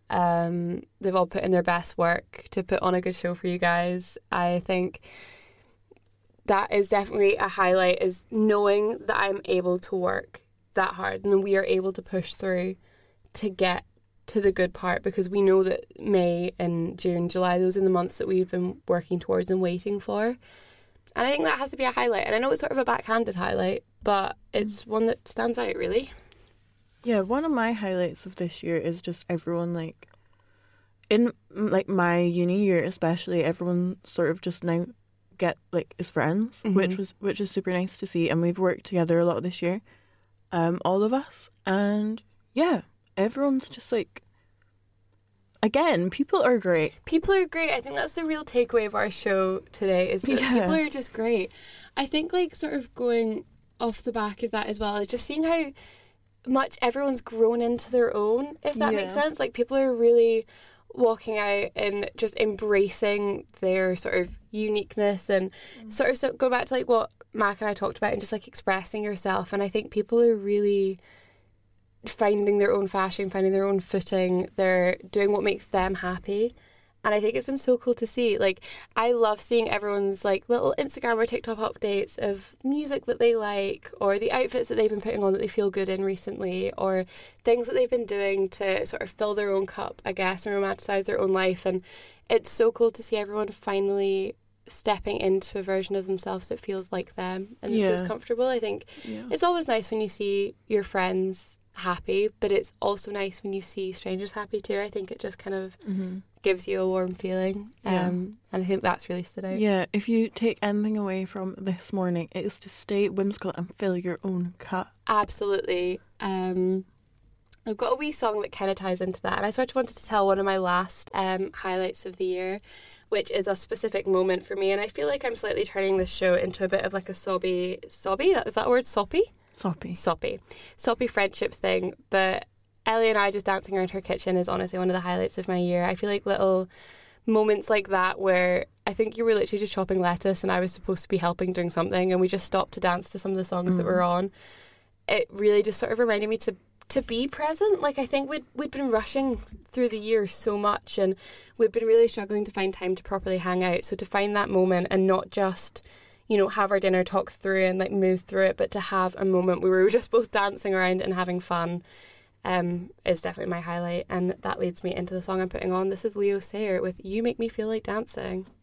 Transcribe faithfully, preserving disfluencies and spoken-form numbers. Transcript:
Um, they've all put in their best work to put on a good show for you guys. I think that is definitely a highlight, is knowing that I'm able to work that hard and we are able to push through to get to the good part, because we know that May and June, July, those are the months that we've been working towards and waiting for. And I think that has to be a highlight. And I know it's sort of a backhanded highlight, but it's one that stands out, really. Yeah, one of my highlights of this year is just everyone, like, in, like, my uni year especially, everyone sort of just now get, like, is friends, mm-hmm. which was which is super nice to see. And we've worked together a lot this year, um, all of us. And, yeah, everyone's just, like, again, people are great. People are great. I think that's the real takeaway of our show today, is that yeah. people are just great. I think, like, sort of going off the back of that as well is just seeing how much everyone's grown into their own, if that yeah. makes sense. Like, people are really walking out and just embracing their sort of uniqueness and mm. sort of so, go back to, like, what Mac and I talked about and just, like, expressing yourself. And I think people are really finding their own fashion, finding their own footing. They're doing what makes them happy. And I think it's been so cool to see. Like, I love seeing everyone's, like, little Instagram or TikTok updates of music that they like, or the outfits that they've been putting on that they feel good in recently, or things that they've been doing to sort of fill their own cup, I guess, and romanticize their own life. And it's so cool to see everyone finally stepping into a version of themselves that feels like them and yeah. that feels comfortable. I think yeah. it's always nice when you see your friends happy, but it's also nice when you see strangers happy too. I think it just kind of mm-hmm. gives you a warm feeling, yeah. um, and I think that's really stood out. Yeah, if you take anything away from this morning, it is to stay whimsical and fill your own cup. Absolutely. Um, I've got a wee song that kind of ties into that, and I sort of wanted to tell one of my last um, highlights of the year, which is a specific moment for me, and I feel like I'm slightly turning this show into a bit of like a sobby, sobby? Is that a word? Soppy? Soppy. Soppy. Soppy friendship thing. But Ellie and I just dancing around her kitchen is honestly one of the highlights of my year. I feel like little moments like that where I think you were literally just chopping lettuce and I was supposed to be helping doing something and we just stopped to dance to some of the songs mm. that were on. It really just sort of reminded me to to be present. Like, I think we'd, we'd been rushing through the year so much and we'd been really struggling to find time to properly hang out. So to find that moment and not just, you know, have our dinner, talk through and like move through it, but to have a moment where we were just both dancing around and having fun um, is definitely my highlight. And that leads me into the song I'm putting on. This is Leo Sayer with You Make Me Feel Like Dancing.